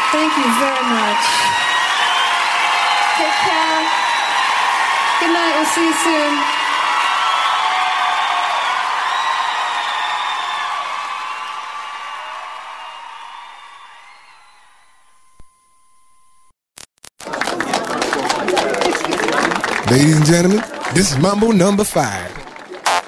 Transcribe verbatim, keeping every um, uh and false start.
Thank you very much. Take care. Good night. We'll see you soon. Ladies and gentlemen, this is Mambo number five.